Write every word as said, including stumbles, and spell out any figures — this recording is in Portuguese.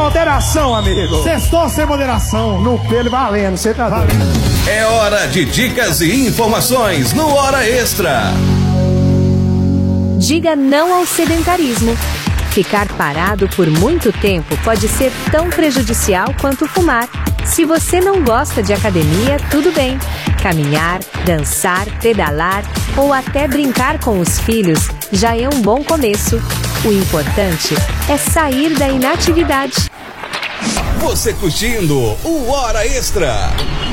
moderação, amigo. Sextou sem moderação. No pelo valendo, você tá doido. É hora de dicas e informações no Hora Extra. Diga não ao sedentarismo. Ficar parado por muito tempo pode ser tão prejudicial quanto fumar. Se você não gosta de academia, tudo bem. Caminhar, dançar, pedalar ou até brincar com os filhos já é um bom começo. O importante é sair da inatividade. Você curtindo o Hora Extra.